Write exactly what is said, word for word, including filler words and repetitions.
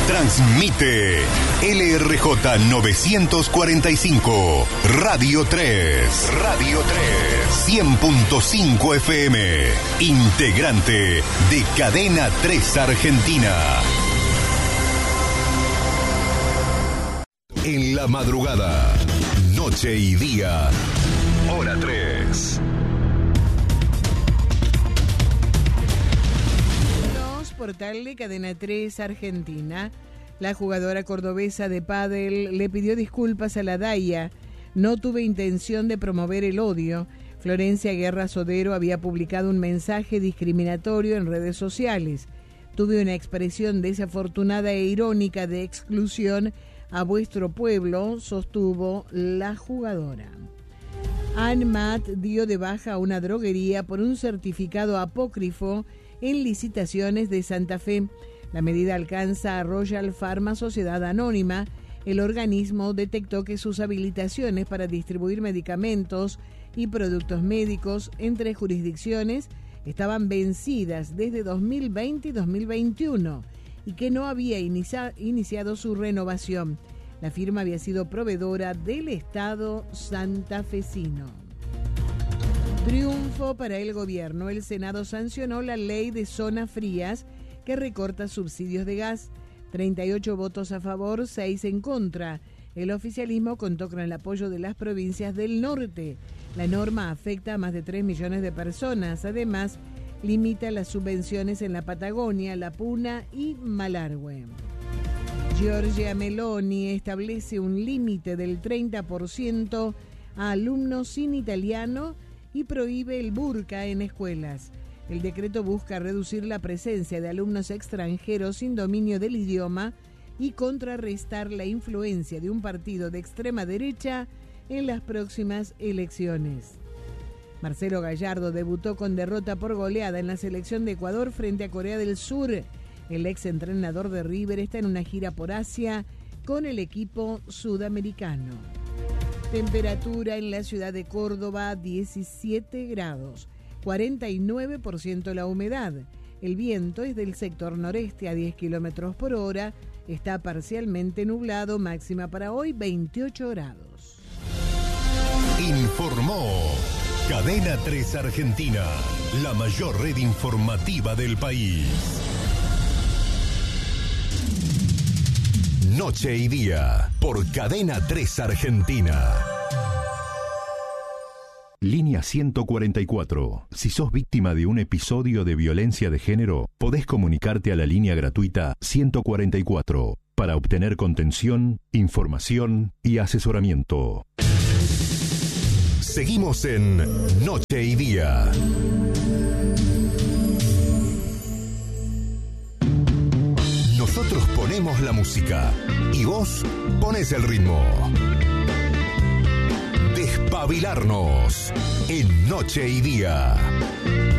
Transmite L R J novecientos cuarenta y cinco, Radio tres. Radio tres. cien punto cinco F M. Integrante de Cadena tres Argentina. En la madrugada, noche y día, hora tres. Portal de Cadena tres Argentina. La jugadora cordobesa de pádel le pidió disculpas a la Daya. No tuve intención de promover el odio. Florencia Guerra Sodero había publicado un mensaje discriminatorio en redes sociales. Tuve una expresión desafortunada e irónica de exclusión a vuestro pueblo, sostuvo la jugadora. ANMAT dio de baja a una droguería por un certificado apócrifo en licitaciones de Santa Fe. La medida alcanza a Royal Pharma Sociedad Anónima. El organismo detectó que sus habilitaciones para distribuir medicamentos y productos médicos entre jurisdicciones estaban vencidas desde dos mil veinte y dos mil veintiuno y que no había inicia- iniciado su renovación. La firma había sido proveedora del Estado santafesino. Triunfo para el gobierno. El Senado sancionó la ley de zonas frías que recorta subsidios de gas. treinta y ocho votos a favor, seis en contra. El oficialismo contó con el apoyo de las provincias del norte. La norma afecta a más de tres millones de personas. Además, limita las subvenciones en la Patagonia, La Puna y Malargüe. Giorgia Meloni establece un límite del treinta por ciento a alumnos sin italiano y prohíbe el burka en escuelas. El decreto busca reducir la presencia de alumnos extranjeros sin dominio del idioma y contrarrestar la influencia de un partido de extrema derecha en las próximas elecciones. Marcelo Gallardo debutó con derrota por goleada en la selección de Ecuador frente a Corea del Sur. El exentrenador de River está en una gira por Asia con el equipo sudamericano. Temperatura en la ciudad de Córdoba, diecisiete grados, cuarenta y nueve por ciento la humedad. El viento es del sector noreste a diez kilómetros por hora. Está parcialmente nublado, máxima para hoy veintiocho grados. Informó Cadena tres Argentina, la mayor red informativa del país. Noche y día, por Cadena tres Argentina. Línea ciento cuarenta y cuatro. Si sos víctima de un episodio de violencia de género, podés comunicarte a la línea gratuita ciento cuarenta y cuatro para obtener contención, información y asesoramiento. Seguimos en Noche y Día. Nosotros ponemos la música y vos pones el ritmo. Despabilarnos en Noche y Día.